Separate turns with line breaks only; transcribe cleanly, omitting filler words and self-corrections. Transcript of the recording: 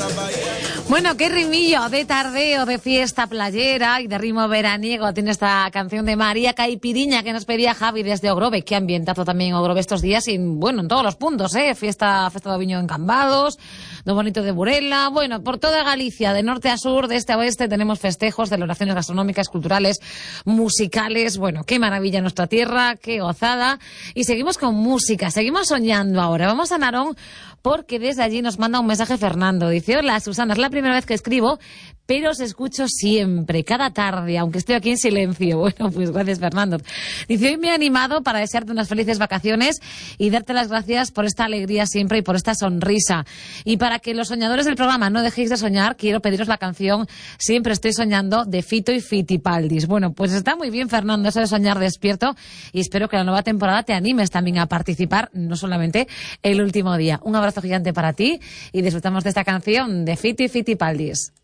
Bueno, qué rimillo de tardeo, de fiesta playera y de ritmo veraniego tiene esta canción de María Caipiriña que nos pedía Javi desde Ogrove. Qué ambientazo también Ogrove estos días y, bueno, en todos los puntos, Festa de Viño en Cambados, lo bonito de Burela. Bueno, por toda Galicia, de norte a sur, de este a oeste, tenemos festejos, celebraciones gastronómicas, culturales, musicales. Bueno, qué maravilla nuestra tierra, qué gozada. Y seguimos con música, seguimos soñando ahora. Vamos a Narón porque desde allí nos manda un mensaje Fernando. Dice: hola, Susana, es la primera vez que escribo, pero os escucho siempre, cada tarde, aunque estoy aquí en silencio. Bueno, pues gracias, Fernando. Dice: hoy me he animado para desearte unas felices vacaciones y darte las gracias por esta alegría siempre y por esta sonrisa. Y para que los soñadores del programa no dejéis de soñar, quiero pediros la canción Siempre estoy soñando de Fito y Fitipaldis. Bueno, pues está muy bien, Fernando, eso de soñar despierto, y espero que la nueva temporada te animes también a participar, no solamente el último día. Un abrazo gigante para ti y disfrutamos de esta canción de Fito y Fitipaldis.